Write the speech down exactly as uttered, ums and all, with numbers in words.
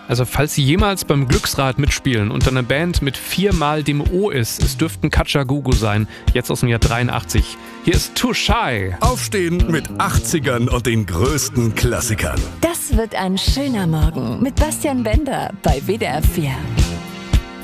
Also falls Sie jemals beim Glücksrad mitspielen und dann eine Band mit viermal dem O ist, es dürften Kajagoogoo sein, jetzt aus dem Jahr dreiundachtzig. Hier ist Too Shy. Aufstehen mit achtzigern und den größten Klassikern. Das wird ein schöner Morgen mit Bastian Bender bei W D R vier.